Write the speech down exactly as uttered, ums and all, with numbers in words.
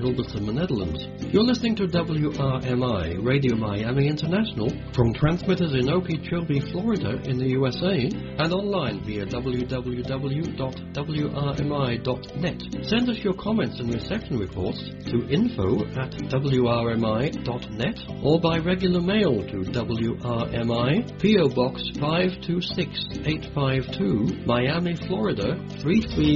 Hilversum, Netherlands. You're listening to W R M I, Radio Miami International, from transmitters in Okeechobee, Florida in the U S A, and online via w w w dot w r m i dot net. Send us your comments and reception reports to info at w r m i dot net or by regular mail to W R M I, P O Box five two six eight five two, Miami, Florida three three